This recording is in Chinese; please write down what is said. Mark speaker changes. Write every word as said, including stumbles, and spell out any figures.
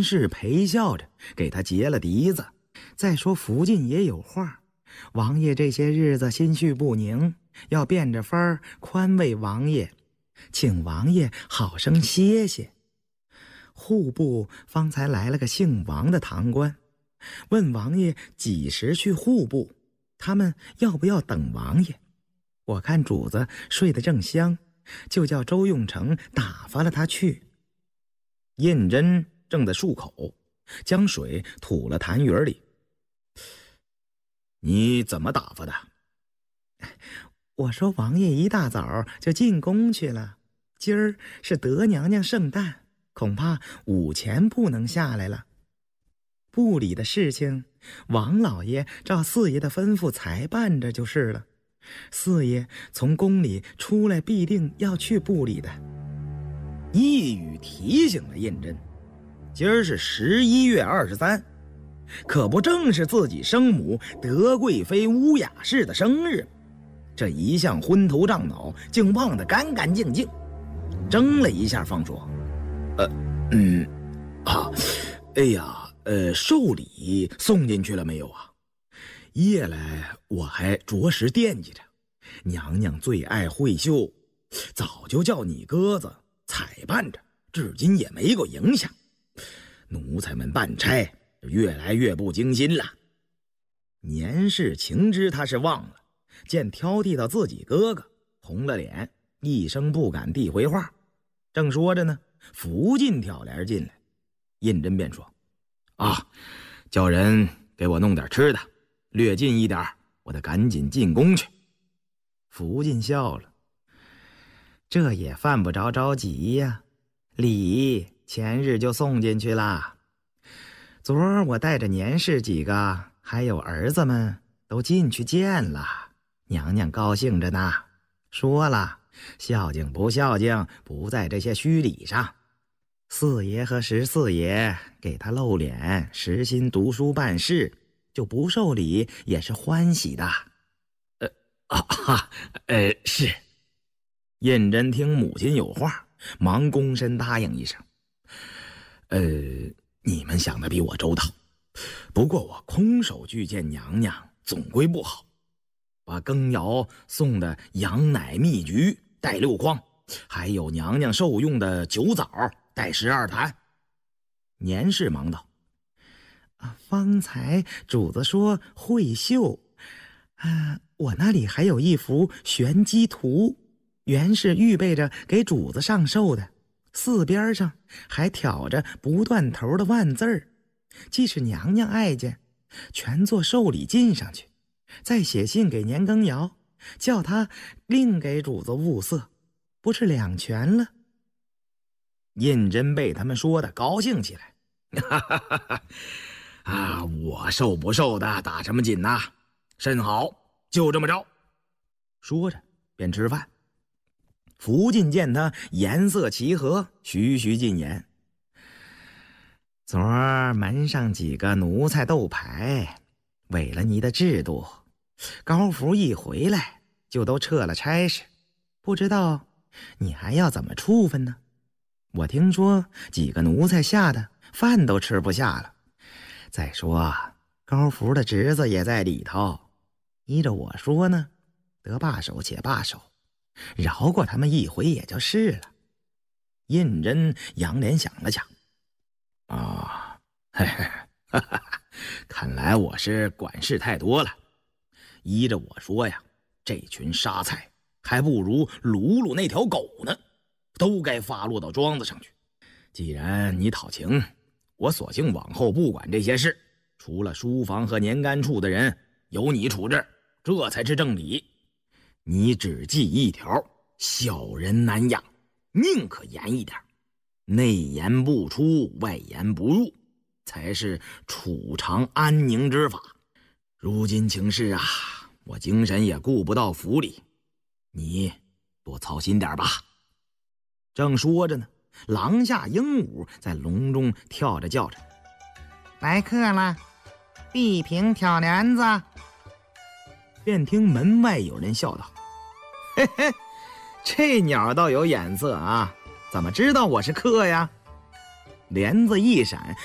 Speaker 1: 年氏陪笑着给他结了笛子。再说福晋也有话，王爷这些日子心绪不宁，要变着法儿宽慰王爷，请王爷好生歇歇。户部方才来了个姓王的堂官，问王爷几时去户部，他们要不要等王爷。我看主子睡得正香，就叫周用成打发了他去。胤禛正在漱口，将水吐了痰盂里。你怎么打发的？我说王爷一大早就进宫去了，今儿是德娘娘圣诞，恐怕午前不能下来了。部里的事情，王老爷照四爷的吩咐裁办着就是了。四爷从宫里出来，必定要去部里的。一语提醒了胤禛，今儿是十一月二十三，可不正是自己生母德贵妃乌雅氏的生日？这一向昏头胀脑，竟忘得干干净净。怔了一下，方说：“呃，嗯，啊，哎呀，呃，寿礼送进去了没有啊？夜来我还着实惦记着，娘娘最爱会绣，早就叫你鸽子采办着，至今也没个影响。奴才们办差越来越不精心了。”年氏情知他是忘了，见挑剔到自己哥哥，红了脸，一声不敢递回话。正说着呢，福晋挑帘进来，胤禛便说：“啊，叫人给我弄点吃的，略近一点，我得赶紧进宫去。”福晋笑了：“这也犯不着着急呀，礼前日就送进去了。昨儿我带着年氏几个还有儿子们都进去见了，娘娘高兴着呢，说了孝敬不孝敬不在这些虚礼上。四爷和十四爷给他露脸，实心读书办事，就不受礼也是欢喜的。”呃啊哈，呃是。胤禛听母亲有话，忙躬身答应一声：“呃，你们想的比我周到，不过我空手去见娘娘总归不好。把羹窑送的羊奶蜜橘带六筐，还有娘娘受用的酒枣带十二坛。”年氏忙道：“啊，方才主子说会绣，啊，我那里还有一幅玄机图，原是预备着给主子上寿的，四边上还挑着不断头的万字儿，既是娘娘爱见，全做寿礼进上去，再写信给年羹尧，叫他另给主子物色，不是两全了？”胤禛被他们说的高兴起来：“哈哈哈哈啊，我受不受的打什么紧呐？甚好，就这么着。”说着便吃饭。福晋见他颜色齐和，徐徐进言：“昨儿门上几个奴才斗牌，违了你的制度，高福一回来就都撤了差事，不知道你还要怎么处分呢？我听说几个奴才吓得饭都吃不下了。再说高福的侄子也在里头，依着我说呢，得罢手且罢手，饶过他们一回也就是了。”胤禛仰脸想了想：“啊，嘿嘿，哈哈，看来我是管事太多了。依着我说呀，这群杀菜还不如鲁鲁那条狗呢，都该发落到庄子上去。既然你讨情，我索性往后不管这些事，除了书房和年干处的人由你处置，这才是正理。你只记一条：小人难养，宁可严一点，内言不出，外言不入，才是储藏安宁之法。如今情势啊，我精神也顾不到府里，你多操心点吧。”正说着呢，廊下鹦鹉在笼中跳着叫着：“来客了，地平挑帘子。”便听门外有人笑道：“嘿嘿，这鸟倒有眼色啊，怎么知道我是客呀？”帘子一闪，